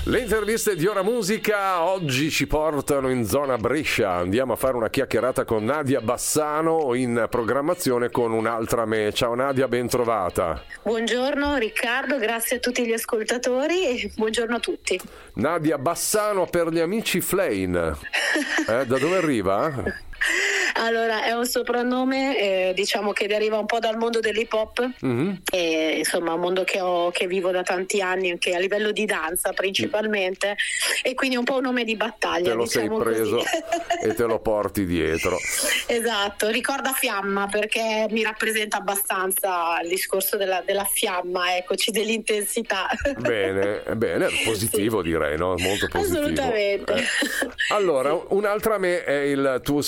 Le interviste di Ora Musica oggi ci portano in zona Brescia. Andiamo a fare una chiacchierata con Nadia Bassano, in programmazione con Un'altra me. Ciao Nadia, ben trovata. Buongiorno Riccardo, grazie a tutti gli ascoltatori e buongiorno a tutti. Nadia Bassano per gli amici Flame. Da dove arriva? Allora, è un soprannome diciamo che deriva un po' dal mondo dell'hip hop, e, insomma un mondo che vivo da tanti anni, anche a livello di danza principalmente, e quindi è un po' un nome di battaglia. Te lo diciamo sei preso così. E te lo porti dietro. Esatto, ricorda fiamma perché mi rappresenta abbastanza il discorso della fiamma, eccoci, dell'intensità. Bene, positivo sì. Direi, no? Molto positivo. Assolutamente. Allora, sì. Un'altra me è il tuo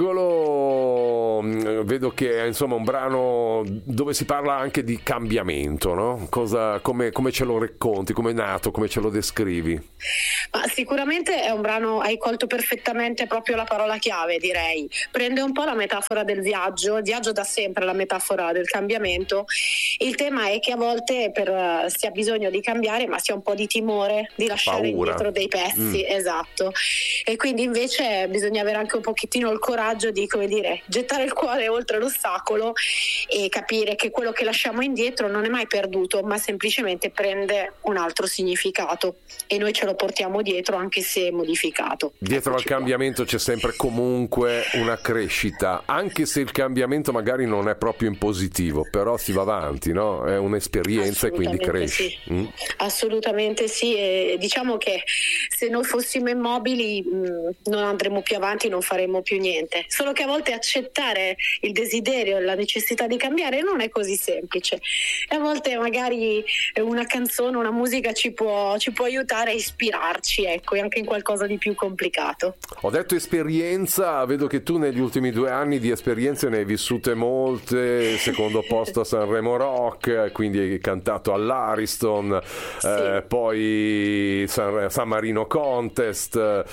singolo, vedo che è insomma un brano dove si parla anche di cambiamento, no? Come ce lo racconti, come è nato, come ce lo descrivi? Ma sicuramente è un brano, hai colto perfettamente proprio la parola chiave, direi. Prende un po' la metafora del viaggio, il viaggio da sempre la metafora del cambiamento. Il tema è che a volte si ha bisogno di cambiare, ma si ha un po' di timore di lasciare indietro dei pezzi, esatto. E quindi invece bisogna avere anche un pochettino il coraggio di, come dire, gettare il cuore oltre l'ostacolo e capire che quello che lasciamo indietro non è mai perduto, ma semplicemente prende un altro significato e noi ce lo portiamo dietro anche se modificato. Dietro al cambiamento c'è sempre comunque una crescita, anche se il cambiamento magari non è proprio in positivo, però si va avanti, no? È un'esperienza e quindi cresci. Sì. Assolutamente sì, e diciamo che se noi fossimo immobili non andremo più avanti, non faremo più niente, solo che a volte accettare il desiderio e la necessità di cambiare non è così semplice, e a volte magari una canzone, una musica ci può aiutare a ispirarci, ecco, anche in qualcosa di più complicato. Ho detto esperienza, vedo che tu negli ultimi 2 anni di esperienze ne hai vissute molte, secondo posto a Sanremo Rock, quindi hai cantato all'Ariston, sì. Poi San Marino Contest,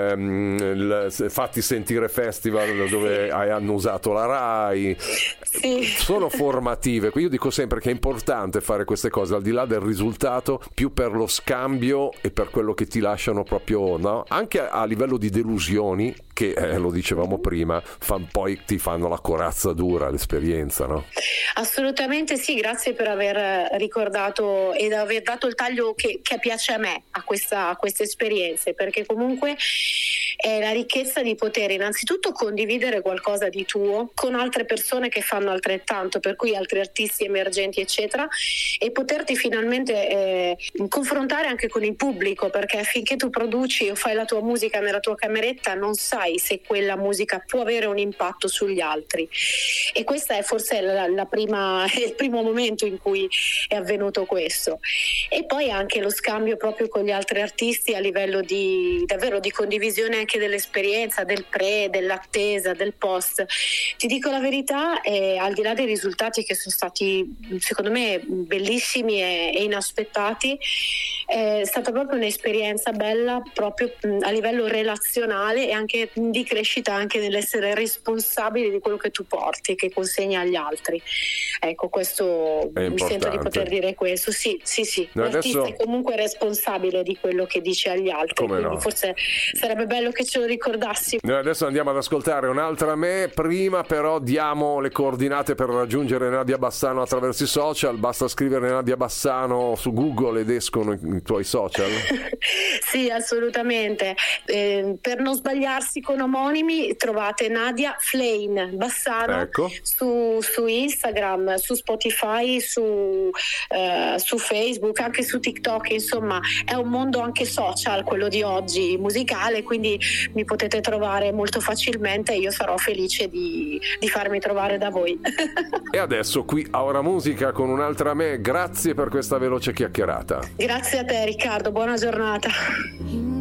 Fatti Sentire Festival dove hai annusato la Rai. Sì. Sono formative, io dico sempre che è importante fare queste cose al di là del risultato, più per lo scambio e per quello che ti lasciano proprio, no? Anche a livello di delusioni che lo dicevamo prima, poi ti fanno la corazza dura l'esperienza, no? Assolutamente sì, grazie per aver ricordato ed aver dato il taglio che piace a me a queste esperienze, perché comunque è la ricchezza di poter innanzitutto condividere qualcosa di tuo con altre persone che fanno altrettanto, per cui altri artisti emergenti eccetera, e poterti finalmente confrontare anche con il pubblico, perché finché tu produci o fai la tua musica nella tua cameretta non sai se quella musica può avere un impatto sugli altri, e questa è forse il primo momento in cui è avvenuto questo. E poi anche lo scambio proprio con gli altri artisti a livello di davvero di condivisione anche dell'esperienza, del pre, dell'attesa, del post. Ti dico la verità, al di là dei risultati che sono stati secondo me bellissimi e inaspettati, è stata proprio un'esperienza bella proprio a livello relazionale e anche di crescita, anche nell'essere responsabile di quello che tu porti, che consegni agli altri. Ecco, questo mi sento di poter dire questo. Sì. L'artista è comunque responsabile di quello che dice agli altri, come quindi no? forse sarebbe bello che ce lo ricordassimo. Noi adesso andiamo ad ascoltare Un'altra me, prima però diamo le coordinate per raggiungere Nadia Bassano attraverso i social. Basta scrivere Nadia Bassano su Google ed escono i tuoi social? Sì, assolutamente. Per non sbagliarsi con omonimi trovate Nadia Flame Bassano, ecco, su Instagram, su Spotify, su Facebook, anche su TikTok. Insomma, è un mondo anche social quello di oggi, musicale, quindi mi potete trovare molto facilmente e io sarò felice di farmi trovare da voi. E adesso qui a Ora Musica con Un'altra me, grazie per questa veloce chiacchierata. Grazie a te Riccardo, buona giornata.